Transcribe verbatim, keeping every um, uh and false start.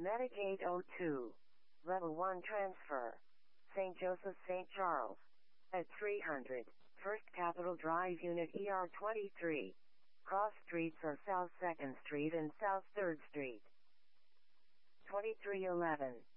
Metagate oh two. Level one transfer. Saint Joseph Saint Charles. At three hundred. First Capitol Drive Unit E R twenty-three. Cross streets are South second Street and South third Street. twenty-three eleven.